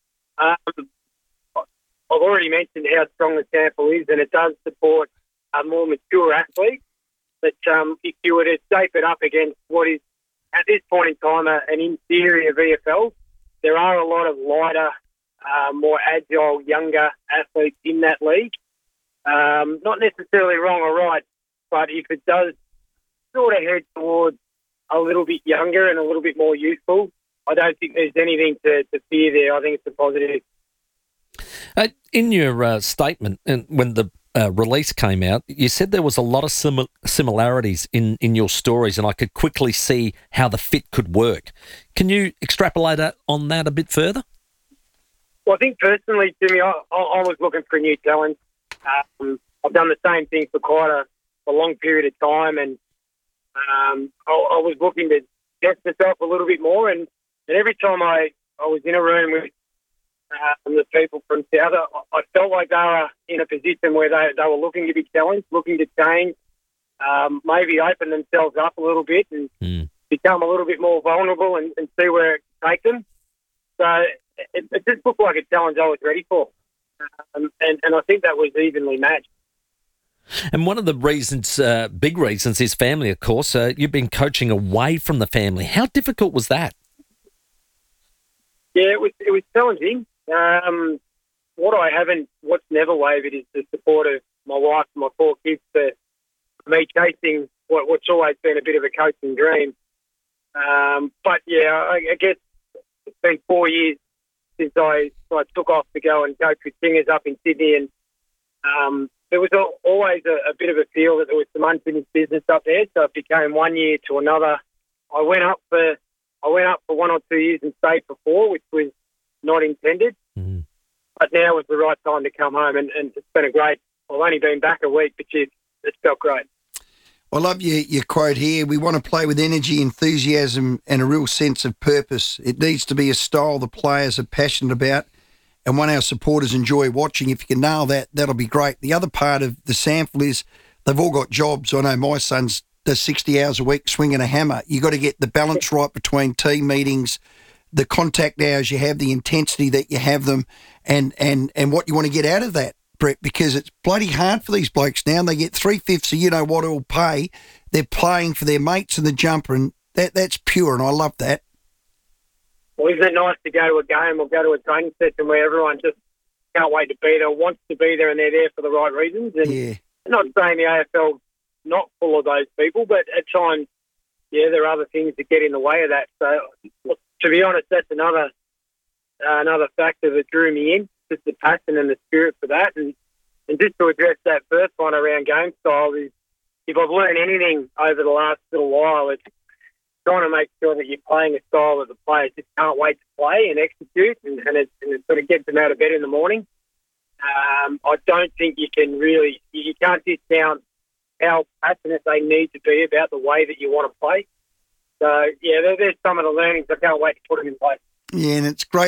I've already mentioned how strong the sample is, and it does support a more mature athlete. But if you were to shape it up against what is, at this point in time, an inferior VFL, there are a lot of lighter, more agile, younger athletes in that league. Not necessarily wrong or right, but if it does sort of head towards a little bit younger and a little bit more youthful, I don't think there's anything to fear there. I think it's a positive. In your statement, and when the release came out, you said there was a lot of similarities in your stories, and I could quickly see how the fit could work. Can you extrapolate on that a bit further? Well, I think personally, Jimmy, I was looking for a new challenge. I've done the same thing for quite a long period of time, and I was looking to test myself a little bit more. And every time I was in a room with the people from South, I felt like they were in a position where they were looking to be challenged, looking to change, maybe open themselves up a little bit and become a little bit more vulnerable and see where it can take them. So it just looked like a challenge I was ready for. And I think that was evenly matched. And one of the reasons, big reasons, is family, of course. You've been coaching away from the family. How difficult was that? Yeah, it was challenging. What's never wavered is the support of my wife and my 4 kids for me chasing what's always been a bit of a coaching dream. But yeah, I guess it's been 4 years since I took off to go and coach with Singers up in Sydney, and there was always a bit of a feel that there was some unfinished business up there. So it became 1 year to another. I went up for 1 or 2 years and stayed for 4, which was not intended. Mm-hmm. But now was the right time to come home, and it's been a great. I've only been back a week, but it's felt great. I love your quote here. We want to play with energy, enthusiasm, and a real sense of purpose. It needs to be a style the players are passionate about and one our supporters enjoy watching. If you can nail that, that'll be great. The other part of the sample is they've all got jobs. I know my son's does 60 hours a week swinging a hammer. You got to get the balance right between team meetings, the contact hours you have, the intensity that you have them, and what you want to get out of that, Brett, because it's bloody hard for these blokes now. And they get 3/5 of you-know-what all pay. They're playing for their mates in the jumper, and that's pure, and I love that. Well, isn't it nice to go to a game or go to a training session where everyone just can't wait to be there, wants to be there, and they're there for the right reasons? And yeah. I'm not saying the AFL's not full of those people, but at times, yeah, there are other things that get in the way of that. So, look, to be honest, that's another factor that drew me in, just the passion and the spirit for that. And just to address that first one around game style is, if I've learned anything over the last little while, it's trying to make sure that you're playing a style that the players just can't wait to play and execute, and it sort of gets them out of bed in the morning. I don't think you can't discount how passionate they need to be about the way that you want to play. So, yeah, there's some of the learnings. I can't wait to put them in place. Yeah, and it's great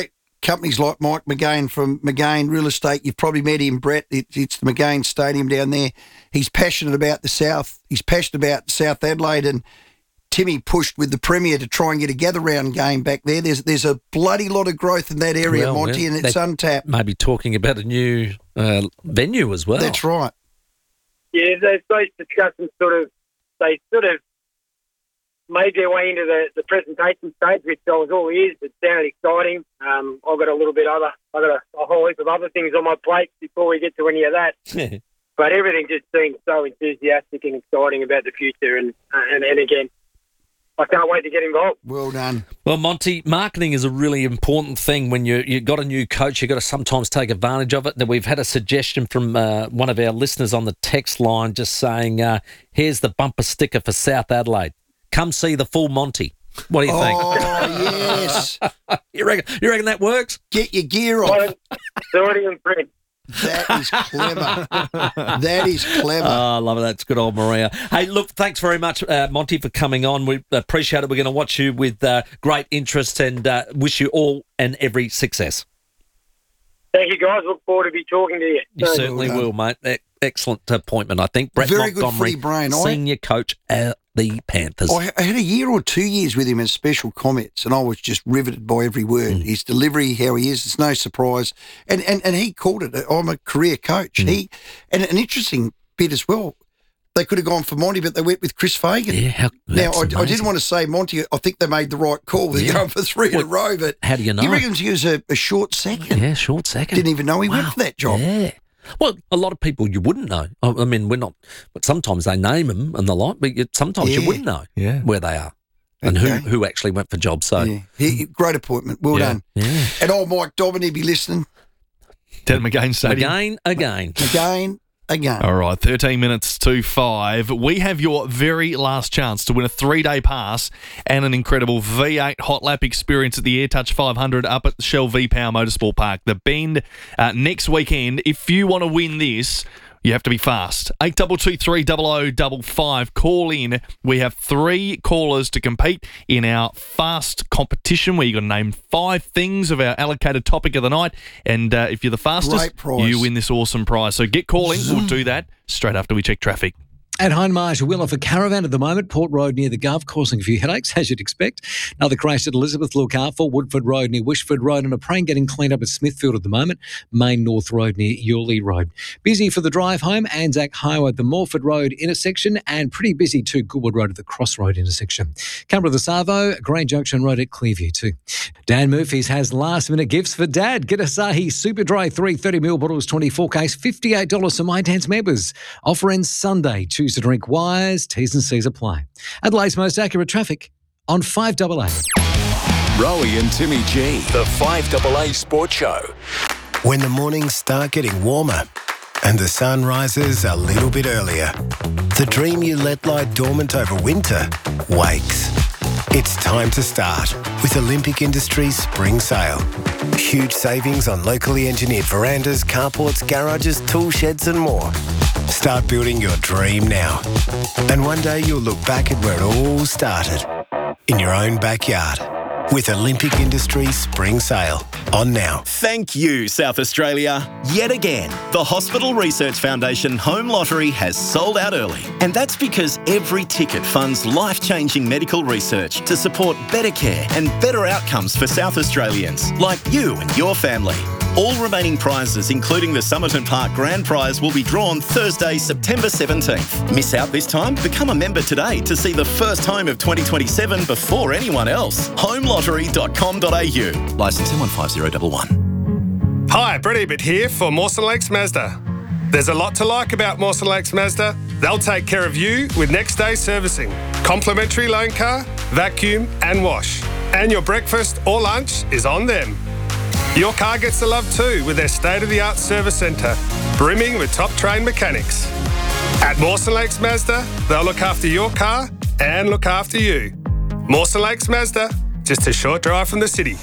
companies like Mike McGain from McGain Real Estate. You've probably met him, Brett. It's the McGain Stadium down there. He's passionate about the South. He's passionate about South Adelaide, and Timmy pushed with the Premier to try and get a gather round game back there. There's a bloody lot of growth in that area, Monty, and it's untapped. Maybe talking about a new venue as well. That's right. Yeah, those discussions sort of made their way into the presentation stage, which I was all ears. It sounded exciting. I've got a whole heap of other things on my plate before we get to any of that. But everything just seems so enthusiastic and exciting about the future. And again, I can't wait to get involved. Well done. Well, Monty, marketing is a really important thing. When you've got a new coach, you've got to sometimes take advantage of it. And we've had a suggestion from one of our listeners on the text line just saying, here's the bumper sticker for South Adelaide. Come see the full Monty. What do you think? Oh, yes. You reckon that works? Get your gear on. It's already in print. That is clever. That is clever. Oh, I love it. That's good old Maria. Hey, look, thanks very much, Monty, for coming on. We appreciate it. We're going to watch you with great interest and wish you all and every success. Thank you, guys. Look forward to be talking to you. You certainly will, mate. Excellent appointment, I think. Brett Very Montgomery, good footy brain. senior coach at the Panthers. I had a year or 2 years with him as special comments, and I was just riveted by every word. His delivery, how he is, it's no surprise. And he called it, I'm a career coach. And an interesting bit as well, they could have gone for Monty, but they went with Chris Fagan. Yeah, now, I didn't want to say Monty, I think they made the right call. They're going for three in a row, but how do you know? He reckons he was a short second. Yeah, short second. Didn't even know he went for that job. Yeah. Well, a lot of people you wouldn't know. I mean, we're not, but sometimes they name them and the like, but sometimes you wouldn't know where they are and who actually went for jobs. So, great appointment. Well done. Yeah. And old Mike Dobbin, he'd be listening. Down at McGain Stadium. Again. All right, 13 minutes to 5. We have your very last chance to win a 3-day pass and an incredible V8 hot lap experience at the AirTouch 500 up at the Shell V-Power Motorsport Park, the Bend, next weekend. If you want to win this, you have to be fast. 8223 0055. Call in. We have 3 callers to compete in our fast competition where you've got to name 5 things of our allocated topic of the night. And if you're the fastest, you win this awesome prize. So get calling. We'll do that straight after we check traffic. At Hindmarsh, we'll offer caravan at the moment, Port Road near the Gov, causing a few headaches, as you'd expect. Another crash at Elizabeth, look out for Woodford Road near Wishford Road, and a plane getting cleaned up at Smithfield at the moment, Main North Road near Yawley Road. Busy for the drive home, Anzac Highway at the Morford Road intersection, and pretty busy too, Goodwood Road at the Crossroad intersection. Canberra the Savo, Grange Junction Road at Clearview too. Dan Murphy's has last-minute gifts for Dad. Get Asahi Super Dry 3 30ml bottles, 24 case, $58 for My Dance members. Offer ends Sunday. Choose to drink wise. T's and C's apply. Adelaide's most accurate traffic on 5AA. Rowie and Timmy G. The 5AA Sports Show. When the mornings start getting warmer and the sun rises a little bit earlier, the dream you let lie dormant over winter wakes. It's time to start with Olympic Industries Spring Sale. Huge savings on locally engineered verandas, carports, garages, tool sheds and more. Start building your dream now. And one day you'll look back at where it all started. In your own backyard. With Olympic Industries Spring Sale. On now. Thank you, South Australia. Yet again, the Hospital Research Foundation Home Lottery has sold out early. And that's because every ticket funds life-changing medical research to support better care and better outcomes for South Australians, like you and your family. All remaining prizes, including the Somerton Park Grand Prize, will be drawn Thursday, September 17th. Miss out this time? Become a member today to see the first home of 2027 before anyone else. homelottery.com.au. Licence M15011. Hi, Brett Ebert here for Mawson Lakes Mazda. There's a lot to like about Mawson Lakes Mazda. They'll take care of you with next day servicing, complimentary loan car, vacuum and wash. And your breakfast or lunch is on them. Your car gets the love too with their state-of-the-art service centre, brimming with top-trained mechanics. At Mawson Lakes Mazda, they'll look after your car and look after you. Mawson Lakes Mazda, just a short drive from the city.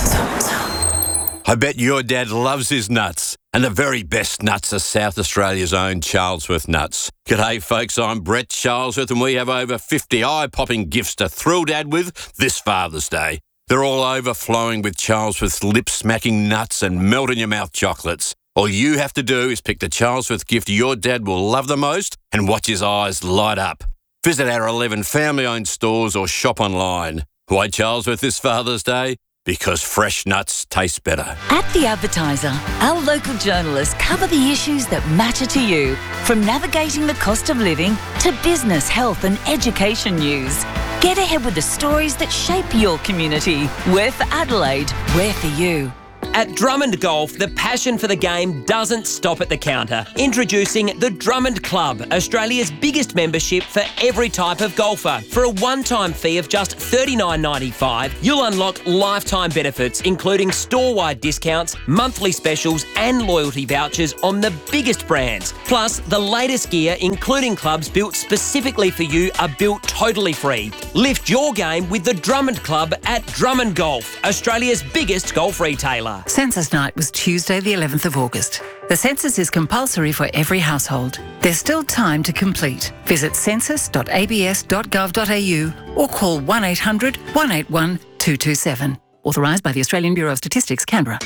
I bet your dad loves his nuts. And the very best nuts are South Australia's own Charlesworth nuts. G'day folks, I'm Brett Charlesworth and we have over 50 eye-popping gifts to thrill Dad with this Father's Day. They're all overflowing with Charlesworth's lip-smacking nuts and melt-in-your-mouth chocolates. All you have to do is pick the Charlesworth gift your dad will love the most and watch his eyes light up. Visit our 11 family-owned stores or shop online. Why Charlesworth this Father's Day? Because fresh nuts taste better. At The Advertiser, our local journalists cover the issues that matter to you, from navigating the cost of living to business, health and education news. Get ahead with the stories that shape your community. We're for Adelaide, we're for you. At Drummond Golf, the passion for the game doesn't stop at the counter. Introducing the Drummond Club, Australia's biggest membership for every type of golfer. For a one-time fee of just $39.95, you'll unlock lifetime benefits, including store-wide discounts, monthly specials and loyalty vouchers on the biggest brands. Plus, the latest gear, including clubs built specifically for you, are built totally free. Lift your game with the Drummond Club at Drummond Golf, Australia's biggest golf retailer. Census night was Tuesday, the 11th of August. The census is compulsory for every household. There's still time to complete. Visit census.abs.gov.au or call 1800 181 227. Authorised by the Australian Bureau of Statistics, Canberra.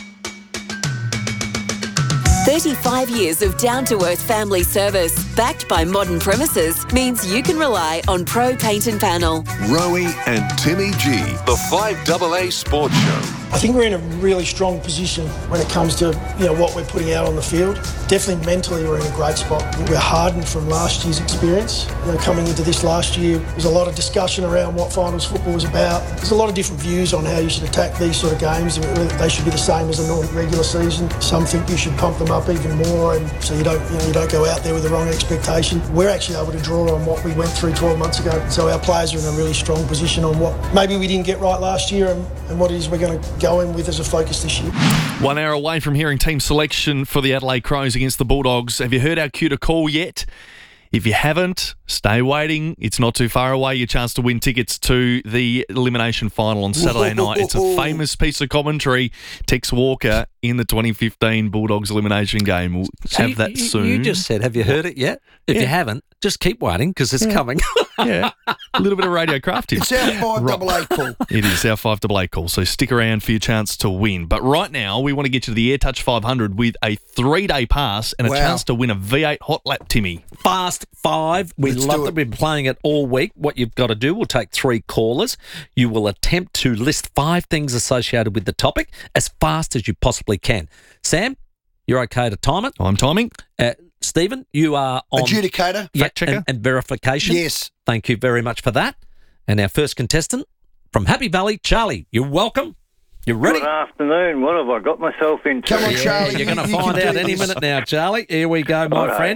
35 years of down-to-earth family service, backed by modern premises, means you can rely on Pro Paint and Panel. Rowie and Timmy G, the 5AA Sports Show. I think we're in a really strong position when it comes to what we're putting out on the field. Definitely mentally we're in a great spot. We're hardened from last year's experience. Coming into this last year, there's a lot of discussion around what finals football was about. There's a lot of different views on how you should attack these sort of games. They should be the same as a normal regular season. Some think you should pump them up even more, and so you don't go out there with the wrong expectation. We're actually able to draw on what we went through 12 months ago. So our players are in a really strong position on what maybe we didn't get right last year and what it is we're going to go in with as a focus this year. 1 hour away from hearing team selection for the Adelaide Crows against the Bulldogs. Have you heard our cue to call yet? If you haven't, stay waiting. It's not too far away. Your chance to win tickets to the elimination final on Saturday night. It's a famous piece of commentary. Tex Walker in the 2015 Bulldogs elimination game. We'll have that soon. You just said, have you heard it yet? If you haven't, just keep waiting because it's coming. Yeah, a little bit of radio crafting. It's our 5AA call. It is our 5AA call, so stick around for your chance to win. But right now, we want to get you to the AirTouch 500 with a 3-day pass and a chance to win a V8 hot lap, Timmy. Fast 5. We love that. We've been playing it all week. What you've got to do, we'll take 3 callers. You will attempt to list 5 things associated with the topic as fast as you possibly can. Sam, you're okay to time it? I'm timing. Stephen, you are on adjudicator, fact checker, and verification. Yes. Thank you very much for that. And our first contestant from Happy Valley, Charlie. You're welcome. You ready? Good afternoon. What have I got myself into? Come on, Charlie. You're going to find out any minute now, Charlie. Here we go, my friend.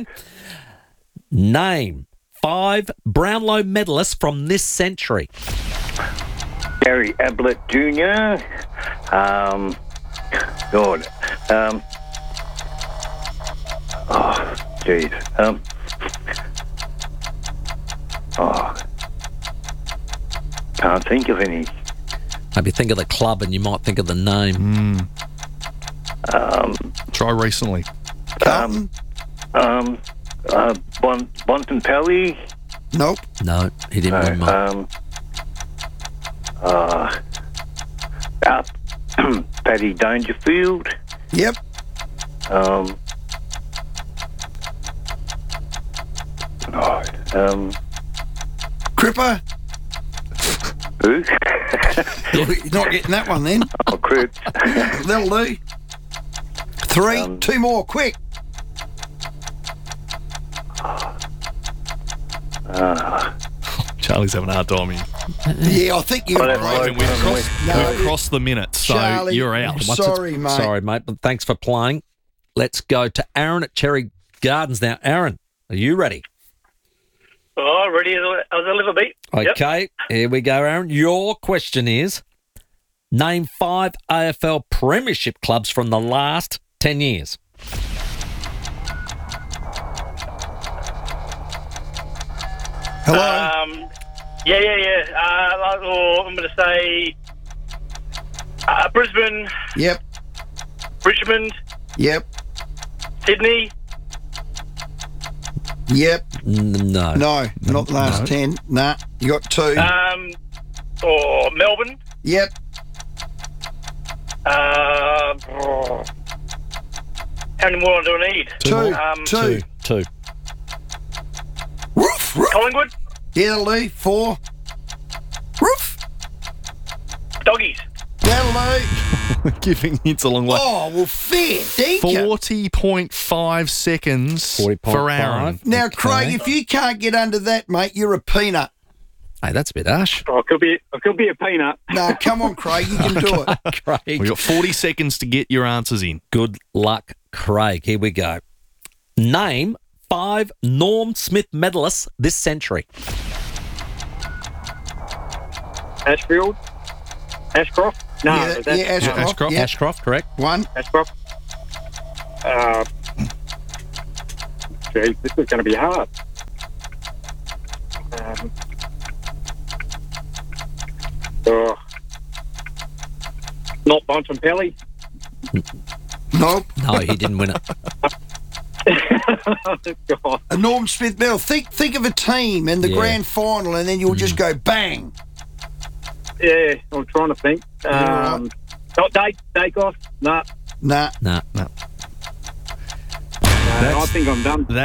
Name 5 Brownlow medalists from this century. Gary Ablett Jr. Oh, geez. Can't think of any. Maybe think of the club and you might think of the name. Try recently. Bontempelli. Nope. No, he didn't win much. Paddy Dangerfield. Yep. Cripper. Who? You're not getting that one then. Oh, Cripps. That'll do. 3, 2 more, quick. Charlie's having a hard time here. Yeah, I think you're right. We've crossed the minute, so Charlie, you're out. I'm sorry, mate. Sorry, mate, but thanks for playing. Let's go to Aaron at Cherry Gardens now. Aaron, are you ready? Oh, ready as a liver beat. Okay, Here we go, Aaron. Your question is, name 5 AFL premiership clubs from the last 10 years. Hello? I'm going to say Brisbane. Yep. Richmond. Yep. Sydney. Yep. No. No, not the last 10. Nah, you got 2. Or Melbourne. Yep. How many more do I need? Two. Collingwood? Yeah, Lee. 4. Roof. Doggies. That'll do. Giving hints a long way. Oh, well, fair dinkum. 40.5 seconds for Aaron. Now, Craig, if you can't get under that, mate, you're a peanut. Hey, that's a bit harsh. Oh, it could be a peanut. No, come on, Craig, you can do it. Craig. We've got 40 seconds to get your answers in. Good luck, Craig. Here we go. Name 5 Norm Smith medalists this century. Ashcroft? No, Ashcroft. Ashcroft, correct. 1. Ashcroft. Geez, this is going to be hard. Not Bontempelli. Nope. No, he didn't win it. God. A Norm Smith medal. Think of a team in the grand final, and then you'll just go bang. Yeah, I'm trying to think. Not Dakeoff? Nah. Nah. I think I'm done.